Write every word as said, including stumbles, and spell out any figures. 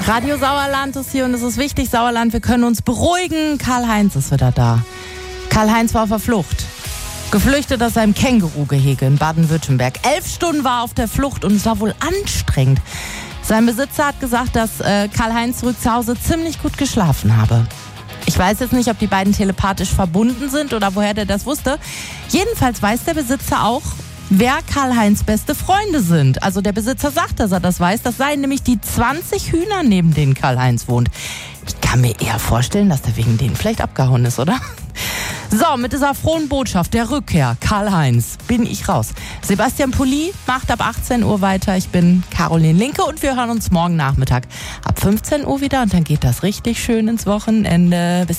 Radio Sauerland ist hier und es ist wichtig, Sauerland, wir können uns beruhigen. Karl-Heinz ist wieder da. Karl-Heinz war auf der Flucht. Geflüchtet aus seinem Kängurugehege in Baden-Württemberg. Elf Stunden war er auf der Flucht und es war wohl anstrengend. Sein Besitzer hat gesagt, dass äh, Karl-Heinz zurück zu Hause ziemlich gut geschlafen habe. Ich weiß jetzt nicht, ob die beiden telepathisch verbunden sind oder woher der das wusste. Jedenfalls weiß der Besitzer auch, wer Karl-Heinz beste Freunde sind. Also der Besitzer sagt, dass er das weiß. Das seien nämlich die zwanzig Hühner, neben denen Karl-Heinz wohnt. Ich kann mir eher vorstellen, dass der wegen denen vielleicht abgehauen ist, oder? So, mit dieser frohen Botschaft der Rückkehr, Karl-Heinz, bin ich raus. Sebastian Pulli macht ab achtzehn Uhr weiter. Ich bin Caroline Linke und wir hören uns morgen Nachmittag ab fünfzehn Uhr wieder. Und dann geht das richtig schön ins Wochenende. Bis